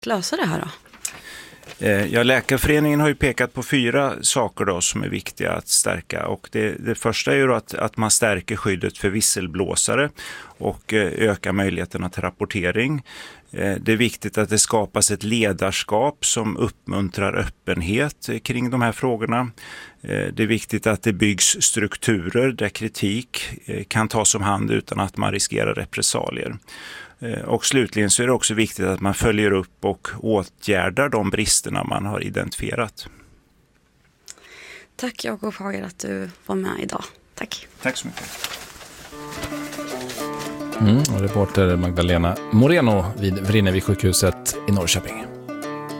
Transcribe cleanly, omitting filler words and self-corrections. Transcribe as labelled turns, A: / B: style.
A: lösa det här då?
B: Ja, Läkarföreningen har ju pekat på 4 saker då som är viktiga att stärka, och det första är ju att man stärker skyddet för visselblåsare och ökar möjligheterna till rapportering. Det är viktigt att det skapas ett ledarskap som uppmuntrar öppenhet kring de här frågorna. Det är viktigt att det byggs strukturer där kritik kan tas om hand utan att man riskerar repressalier. Och slutligen så är det också viktigt att man följer upp och åtgärdar de bristerna man har identifierat.
A: Tack Jakob Hager att du var med idag. Tack.
B: Tack så mycket.
C: Och reporter Magdalena Moreno vid Vrinnevi sjukhuset i Norrköping.